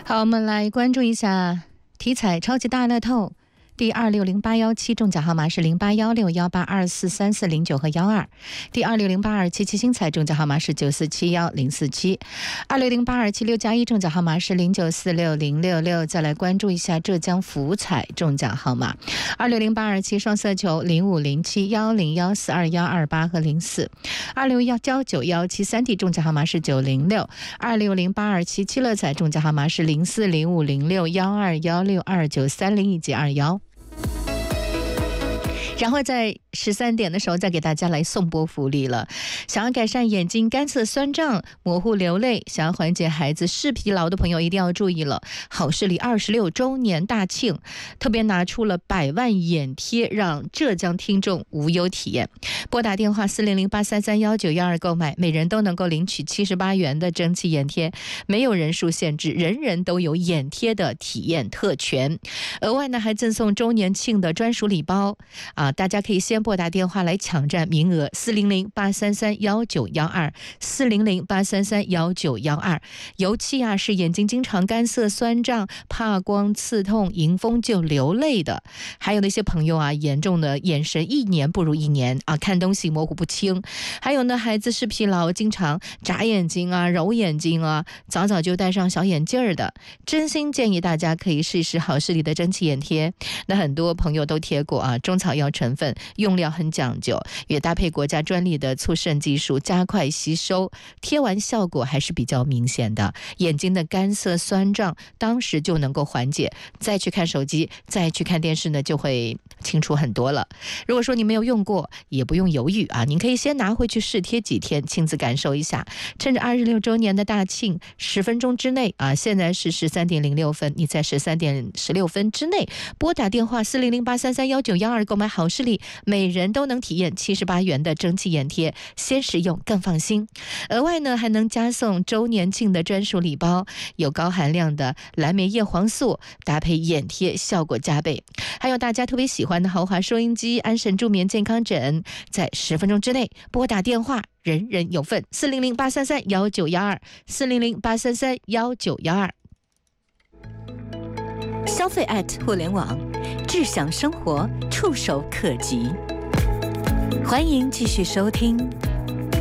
好，我们来关注一下体彩超级大乐透。第260817中奖号码是081618243409和12，第260827星彩中奖号码是9471047， 26082761中奖号码是0946066。再来关注一下浙江福彩中奖号码260827双色球050710142128和04， 261917中奖号码是906， 260827七乐彩中奖号码是04050612162930以及21。然后在13点的时候再给大家来送播福利了。想要改善眼睛干涩酸胀模糊流泪，想要缓解孩子视疲劳的朋友一定要注意了，好视力26周年大庆特别拿出了100万眼贴，让浙江听众无忧体验。拨打电话40083319912购买，每人都能够领取78元的蒸汽眼贴，没有人数限制，人人都有眼贴的体验特权。额外呢还赠送周年庆的专属礼包大家可以先拨打电话来抢占名额，40083319912 40083319912。尤其是眼睛经常干涩酸胀、怕光刺痛、迎风就流泪的，还有那些朋友严重的眼神一年不如一年看东西模糊不清，还有呢孩子视疲劳经常眨眼睛揉眼睛早早就戴上小眼镜儿的，真心建议大家可以试一试好视力的蒸汽眼贴。那很多朋友都贴过中草药成分，用料很讲究，也搭配国家专利的促渗技术，加快吸收，贴完效果还是比较明显的，眼睛的干涩酸胀当时就能够缓解，再去看手机再去看电视呢就会清楚很多了。如果说你没有用过也不用犹豫您可以先拿回去试贴几天，亲自感受一下。趁着26周年的大庆，10分钟之内现在是13点06分，你在13点16分之内拨打电话40083319912购买好视力，每人都能体验78元的蒸汽眼贴，先使用更放心。额外呢还能加送周年庆的专属礼包，有高含量的蓝莓叶黄素，搭配眼贴效果加倍。还有大家特别喜欢的豪华收音机、安神助眠健康枕，在10分钟之内拨打电话，人人有份，40083319912 40083319912。 消费互联网，智享生活触手可及。欢迎继续收听